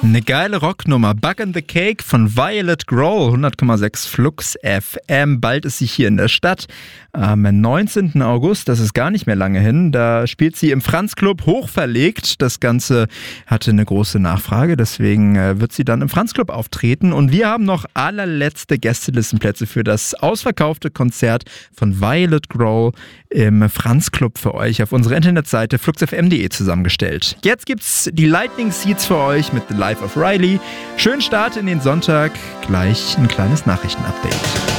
Eine geile Rocknummer. Bug in the Cake von Violet Grohl, 100,6 Flux FM. Bald ist sie hier in der Stadt. Am 19. August, das ist gar nicht mehr lange hin, da spielt sie im Franz Club hochverlegt. Das Ganze hatte eine große Nachfrage, deswegen wird sie dann im Franz Club auftreten. Und wir haben noch allerletzte Gästelistenplätze für das ausverkaufte Konzert von Violet Grohl im Franz Club für euch auf unserer Internetseite fluxfm.de zusammengestellt. Jetzt gibt's die Lightning Seeds für euch mit The Life of Riley. Schönen Start in den Sonntag, gleich ein kleines Nachrichtenupdate.